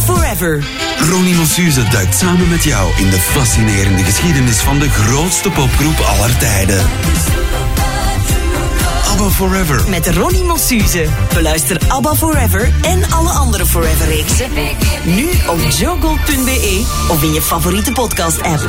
Forever. Ronnie Mossuze duikt samen met jou in de fascinerende geschiedenis van de grootste popgroep aller tijden. ABBA Forever. Met Ronnie Mossuze. Beluister ABBA Forever en alle andere Forever-reeksen nu op joegold.be of in je favoriete podcast-app.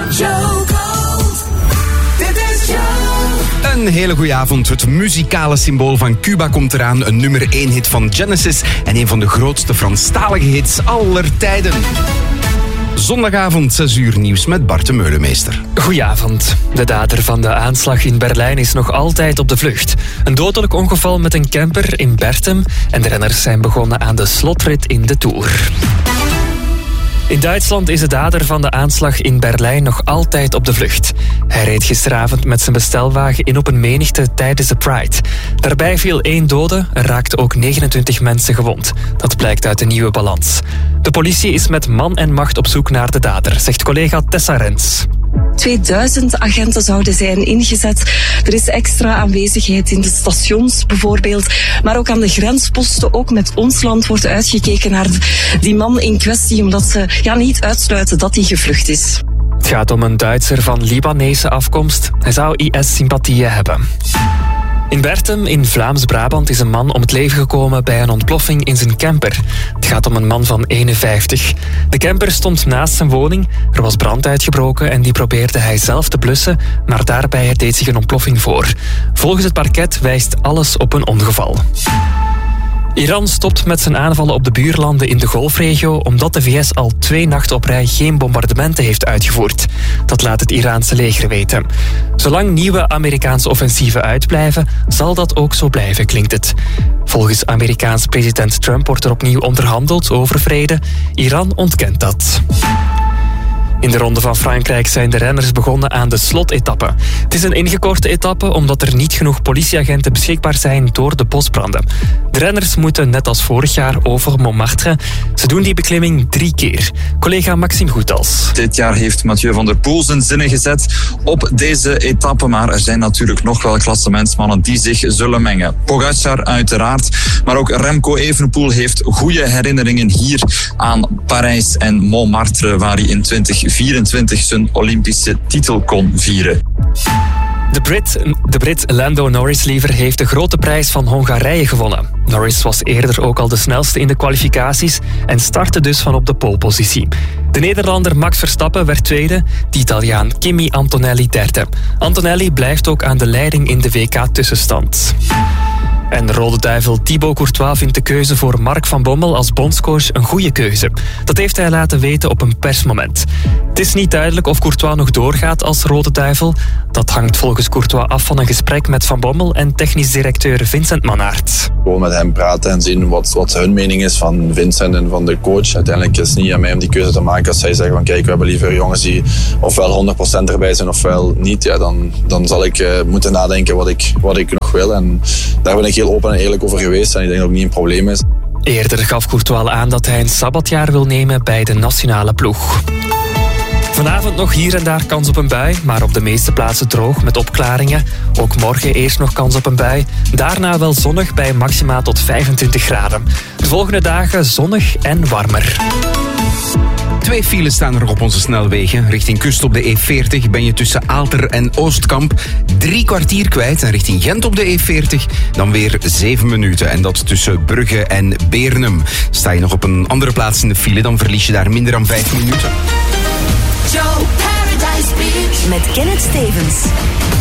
Een hele goede avond. Het muzikale symbool van Cuba komt eraan. Een nummer 1 hit van Genesis en een van de grootste Franstalige hits aller tijden. Zondagavond 6 uur nieuws met Bart de Meulemeester. Goedenavond. De dader van de aanslag in Berlijn is nog altijd op de vlucht. Een dodelijk ongeval met een camper in Berchem en de renners zijn begonnen aan de slotrit in de Tour. In Duitsland is de dader van de aanslag in Berlijn nog altijd op de vlucht. Hij reed gisteravond met zijn bestelwagen in op een menigte tijdens de Pride. Daarbij viel 1 dode en raakten ook 29 mensen gewond. Dat blijkt uit de nieuwe balans. De politie is met man en macht op zoek naar de dader, zegt collega Tessa Rens. 2000 agenten zouden zijn ingezet. Er is extra aanwezigheid in de stations bijvoorbeeld, maar ook aan de grensposten. Ook met ons land wordt uitgekeken naar die man in kwestie, omdat ze niet uitsluiten dat hij gevlucht is. Het gaat om een Duitser van Libanese afkomst. Hij zou IS-sympathieën hebben. In Berchem in Vlaams-Brabant is een man om het leven gekomen bij een ontploffing in zijn camper. Het gaat om een man van 51. De camper stond naast zijn woning. Er was brand uitgebroken en die probeerde hij zelf te blussen, maar daarbij deed zich een ontploffing voor. Volgens het parket wijst alles op een ongeval. Iran stopt met zijn aanvallen op de buurlanden in de Golfregio omdat de VS al 2 nachten op rij geen bombardementen heeft uitgevoerd. Dat laat het Iraanse leger weten. Zolang nieuwe Amerikaanse offensieven uitblijven, zal dat ook zo blijven, klinkt het. Volgens Amerikaans president Trump wordt er opnieuw onderhandeld over vrede. Iran ontkent dat. In de Ronde van Frankrijk zijn de renners begonnen aan de slotetappe. Het is een ingekorte etappe omdat er niet genoeg politieagenten beschikbaar zijn door de bosbranden. De renners moeten net als vorig jaar over Montmartre. Ze doen die beklimming 3 keer. Collega Maxime Goethals. Dit jaar heeft Mathieu van der Poel zijn zinnen gezet op deze etappe, maar er zijn natuurlijk nog wel klassementsmannen die zich zullen mengen. Pogacar uiteraard, maar ook Remco Evenepoel heeft goede herinneringen hier aan Parijs en Montmartre, waar hij in 2024 zijn Olympische titel kon vieren. De Brit Lando Norris heeft de grote prijs van Hongarije gewonnen. Norris was eerder ook al de snelste in de kwalificaties en startte dus van op de polepositie. De Nederlander Max Verstappen werd tweede, de Italiaan Kimi Antonelli derde. Antonelli blijft ook aan de leiding in de WK-tussenstand. En de Rode Duivel Thibaut Courtois vindt de keuze voor Mark van Bommel als bondscoach een goede keuze. Dat heeft hij laten weten op een persmoment. Het is niet duidelijk of Courtois nog doorgaat als Rode Duivel. Dat hangt volgens Courtois af van een gesprek met Van Bommel en technisch directeur Vincent Mannaert. Gewoon met hem praten en zien wat hun mening is van Vincent en van de coach. Uiteindelijk is het niet aan mij om die keuze te maken. Als zij zeggen van kijk, we hebben liever jongens die ofwel 100% erbij zijn ofwel niet, dan zal ik moeten nadenken wat ik nog wil. En daar ben ik heel open en eerlijk over geweest en ik denk dat het niet een probleem is. Eerder gaf Courtois aan dat hij een sabbatjaar wil nemen bij de nationale ploeg. Vanavond nog hier en daar kans op een bui, maar op de meeste plaatsen droog met opklaringen. Ook morgen eerst nog kans op een bui. Daarna wel zonnig bij maxima tot 25 graden. De volgende dagen zonnig en warmer. 2 files staan er op onze snelwegen. Richting kust op de E40 ben je tussen Aalter en Oostkamp 3 kwartier kwijt. En richting Gent op de E40 dan weer 7 minuten. En dat tussen Brugge en Beernum. Sta je nog op een andere plaats in de file, dan verlies je daar minder dan 5 minuten. Met Kenneth Stevens.